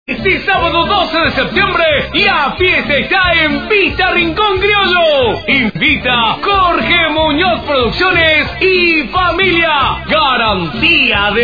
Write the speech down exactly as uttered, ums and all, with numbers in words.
Este sábado doce de septiembre, la fiesta está en Vista Rincón Criollo. Invita Jorge Muñoz Producciones y familia. Garantía de